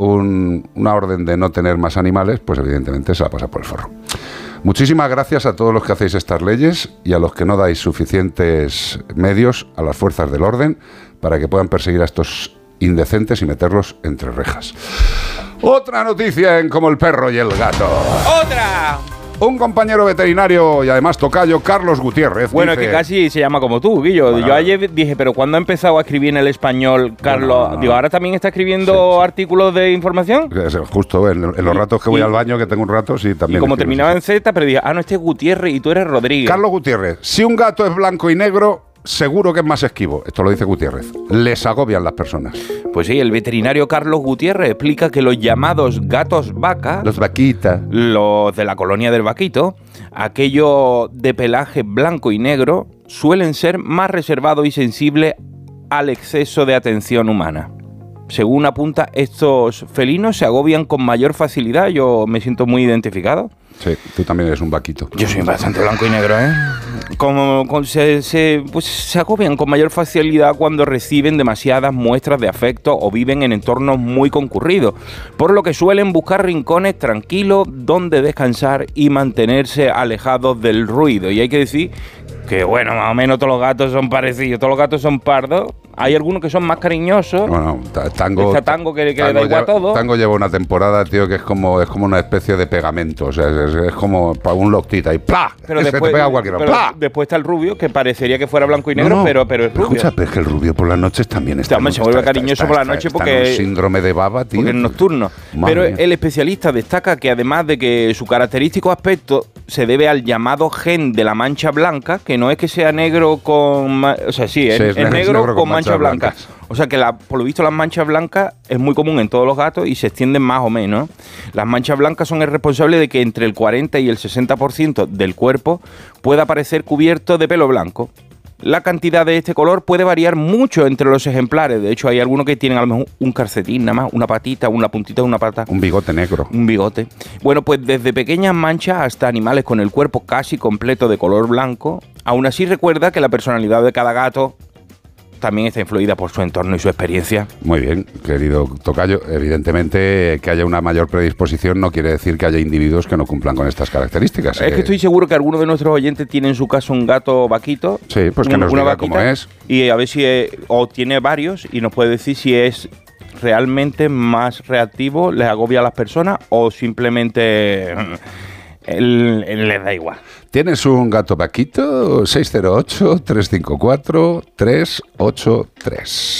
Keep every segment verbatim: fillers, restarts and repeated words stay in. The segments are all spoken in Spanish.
un, una orden de no tener más animales, pues evidentemente se la pasa por el forro. Muchísimas gracias a todos los que hacéis estas leyes y a los que no dais suficientes medios a las fuerzas del orden para que puedan perseguir a estos indecentes y meterlos entre rejas. Otra noticia en Como el perro y el gato. ¡Otra! Un compañero veterinario y además tocayo, Carlos Gutiérrez. Bueno, dice, es que casi se llama como tú, Guillo. Bueno, Yo ayer dije, pero ¿cuándo ha empezado a escribir en el español, Carlos? No, no, no. Digo, ¿ahora también está escribiendo Sí, sí. artículos de información? Es justo en, en los ratos que voy y, al baño, que tengo un rato, sí, también. Y como escribo terminaba eso. en Z, pero dije, ah, no, este es Gutiérrez y tú eres Rodríguez. Carlos Gutiérrez, si un gato es blanco y negro, seguro que es más esquivo. Esto lo dice Gutiérrez. Les agobian las personas. Pues sí, el veterinario Carlos Gutiérrez explica que los llamados gatos vaca, Los vaquitas. los de la colonia del Vaquito, aquellos de pelaje blanco y negro, suelen ser más reservados y sensibles al exceso de atención humana. Según apunta, estos felinos se agobian con mayor facilidad. Yo me siento muy identificado. Sí, tú también eres un vaquito. Yo soy bastante blanco y negro, ¿eh? Como, con- se, se, pues, se agobian con mayor facilidad cuando reciben demasiadas muestras de afecto o viven en entornos muy concurridos, por lo que suelen buscar rincones tranquilos donde descansar y mantenerse alejados del ruido. Y hay que decir que, bueno, más o menos todos los gatos son parecidos, todos los gatos son pardos. Hay algunos que son más cariñosos. Bueno, ta- Tango, Está Tango que, que Tango le da igual lleva, todo. Tango lleva una temporada, tío, que es como es como una especie de pegamento. O sea, es, es como para un loctita y ¡plá! Pero Se después, te pega cualquiera. pero ¡Plá! después está el rubio, que parecería que fuera blanco y negro, No, no. pero, pero es rubio. Escucha, pero es que el rubio por las noches también está. Hombre, se está- vuelve está- cariñoso está- por la está- noche está porque- en un síndrome de baba, tío. Porque es nocturno. Madre Pero mía. el especialista destaca que además de que su característico aspecto se debe al llamado gen de la mancha blanca, que no es que sea negro con... ma- O sea, sí, es, Sí, es es negro negro, con con mancha manchas blanca. blancas. O sea que la, por lo visto las manchas blancas es muy común en todos los gatos y se extienden más o menos. Las manchas blancas son el responsable de que entre el cuarenta y el sesenta por ciento del cuerpo pueda aparecer cubierto de pelo blanco. La cantidad de este color puede variar mucho entre los ejemplares. De hecho, hay algunos que tienen a lo mejor un calcetín nada más, una patita, una puntita de una pata. Un bigote negro. Un bigote. Bueno, pues desde pequeñas manchas hasta animales con el cuerpo casi completo de color blanco. Aún así recuerda que la personalidad de cada gato también está influida por su entorno y su experiencia. Muy bien, querido tocayo. Evidentemente, que haya una mayor predisposición no quiere decir que haya individuos que no cumplan con estas características. Es Eh, que estoy seguro que alguno de nuestros oyentes tiene en su casa un gato vaquito. Sí, pues que un- nos una diga vaquita, cómo es. Y a ver si es- o tiene varios y nos puede decir si es realmente más reactivo, les agobia a las personas o simplemente mm, él, él les da igual. ¿Tienes un gato vaquito? seis cero ocho, tres cinco cuatro, tres ocho tres.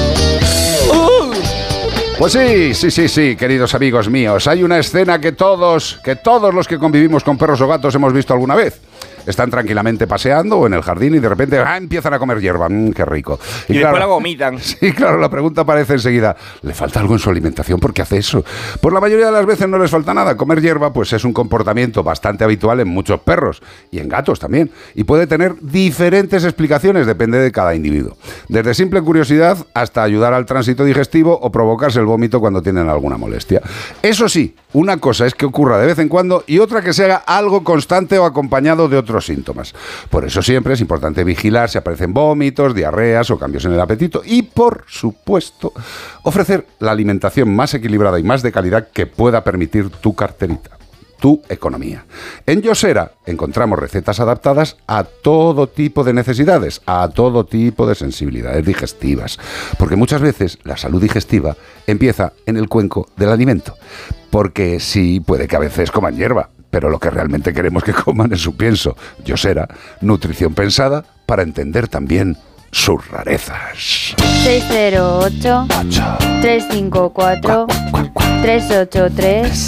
Pues sí, sí, sí, sí, queridos amigos míos. Hay una escena que todos, que todos los que convivimos con perros o gatos hemos visto alguna vez. Están tranquilamente paseando o en el jardín y de repente ¡ah! Empiezan a comer hierba. Mmm, qué rico. Y, después la vomitan. Sí, claro, la pregunta aparece enseguida. ¿Le falta algo en su alimentación? ¿Por qué hace eso? Pues la mayoría de las veces no les falta nada. Comer hierba pues es un comportamiento bastante habitual en muchos perros y en gatos también. Y puede tener diferentes explicaciones, depende de cada individuo. Desde simple curiosidad hasta ayudar al tránsito digestivo o provocarse el vómito cuando tienen alguna molestia. Eso sí, una cosa es que ocurra de vez en cuando y otra que se haga algo constante o acompañado de otros síntomas. Por eso siempre es importante vigilar si aparecen vómitos, diarreas o cambios en el apetito y, por supuesto, ofrecer la alimentación más equilibrada y más de calidad que pueda permitir tu carterita, tu economía. En Yosera encontramos recetas adaptadas a todo tipo de necesidades, a todo tipo de sensibilidades digestivas, porque muchas veces la salud digestiva empieza en el cuenco del alimento, porque sí puede que a veces coman hierba, pero lo que realmente queremos que coman es su pienso. Yosera, nutrición pensada para entender también sus rarezas. seis cero ocho, tres cinco cuatro, tres ocho tres.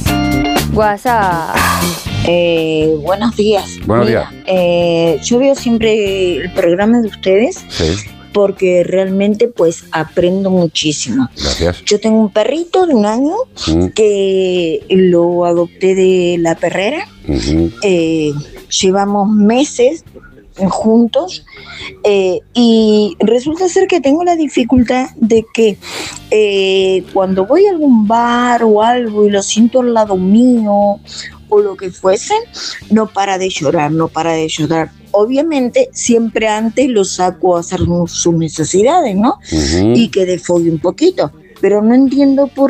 WhatsApp. Eh, buenos días. Buenos Mira, días. eh, yo veo siempre el programa de ustedes Sí, porque realmente pues aprendo muchísimo. gracias. Yo tengo un perrito de un año Mm, que lo adopté de la perrera. ujú. Eh, llevamos meses juntos eh, y resulta ser que tengo la dificultad de que eh, cuando voy a algún bar o algo y lo siento al lado mío o lo que fuese, no para de llorar, no para de llorar. Obviamente siempre antes lo saco a hacer sus necesidades, ¿no? Ujú. Y que defogue un poquito, pero no entiendo por